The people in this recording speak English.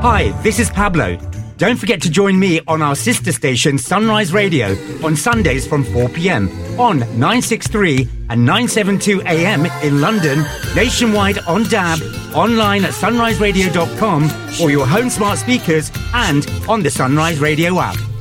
Hi, this is Pablo. Don't forget to join me on our sister station Sunrise Radio on Sundays from 4 p.m. on 963 and 972 AM in London, nationwide on DAB, online at sunriseradio.com or your home smart speakers and on the Sunrise Radio app.